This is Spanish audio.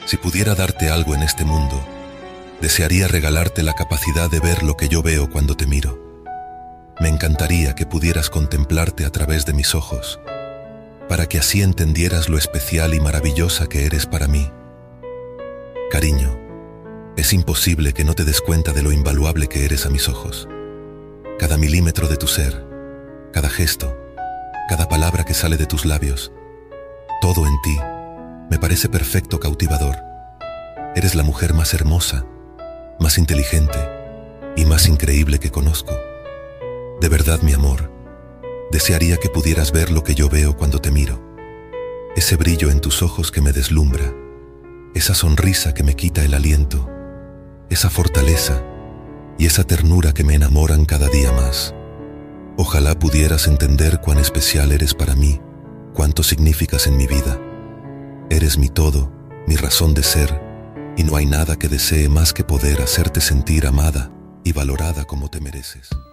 Si pudiera darte algo en este mundo, desearía regalarte la capacidad de ver lo que yo veo cuando te miro. Me encantaría que pudieras contemplarte a través de mis ojos, para que así entendieras lo especial y maravillosa que eres para mí. Cariño, es imposible que no te des cuenta de lo invaluable que eres a mis ojos. Cada milímetro de tu ser, cada gesto, cada palabra que sale de tus labios, todo en ti me parece perfecto, cautivador. Eres la mujer más hermosa, más inteligente y más increíble que conozco. De verdad, mi amor, desearía que pudieras ver lo que yo veo cuando te miro. Ese brillo en tus ojos que me deslumbra, esa sonrisa que me quita el aliento, esa fortaleza y esa ternura que me enamoran cada día más. Ojalá pudieras entender cuán especial eres para mí, cuánto significas en mi vida. Eres mi todo, mi razón de ser, y no hay nada que desee más que poder hacerte sentir amada y valorada como te mereces.